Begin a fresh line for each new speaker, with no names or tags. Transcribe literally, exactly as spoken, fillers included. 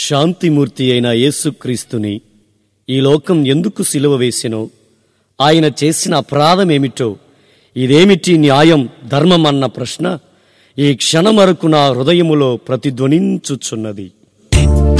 శాంతిమూర్తి అయిన యేసుక్రీస్తుని ఈ లోకం ఎందుకు సిలువ వేసెనో, ఆయన చేసిన అపరాధమేమిటో, ఇదేమిటి న్యాయం ధర్మం అన్న ప్రశ్న ఈ క్షణం వరకు నా హృదయములో ప్రతిధ్వనించుచున్నది.